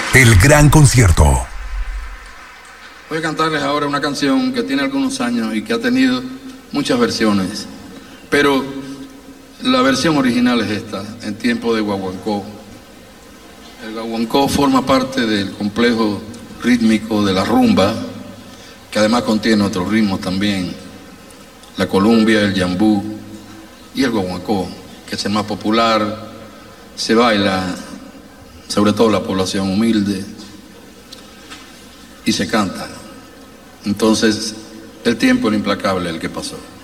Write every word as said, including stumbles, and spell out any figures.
El gran concierto. Voy a cantarles ahora una canción que tiene algunos años y que ha tenido muchas versiones, pero la versión original es esta, en tiempo de guaguancó. El guaguancó forma parte del complejo rítmico de la rumba, que además contiene otros ritmos también, la columbia, el yambú y el guaguancó, que es el más popular, se baila sobre todo la población humilde y se canta. Entonces, el tiempo era implacable el que pasó.